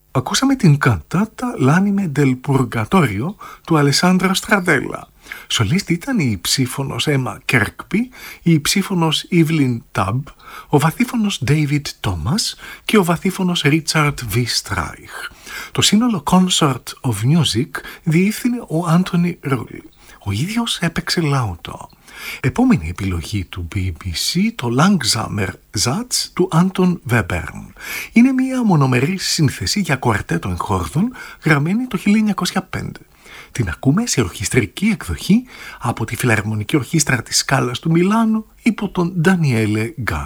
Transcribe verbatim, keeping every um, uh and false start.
Ακούσαμε την καντάτα «L'anime del Purgatorio» του Αλεσάνδρο Στραδέλα. Σολίστη ήταν η ψήφωνος Έμα Κέρκπι, η ψήφωνος Ιβλιν Ταμπ, ο βαθύφωνος David Thomas και ο βαθύφωνος Richard V. Streich. Το σύνολο Consort of Music διεύθυνε ο Άντονι Ρούλ. Ο ίδιος έπαιξε λάουτο. Επόμενη επιλογή του μπι μπι σι, το Langsamer Satz του Anton Webern. Είναι μια μονομερή σύνθεση για κουαρτέτο εγχόρδων γραμμένη το χίλια εννιακόσια πέντε. Την ακούμε σε ορχιστρική εκδοχή από τη Φιλαρμονική Ορχήστρα της Σκάλας του Μιλάνου υπό τον Ντανιέλε Γκάς.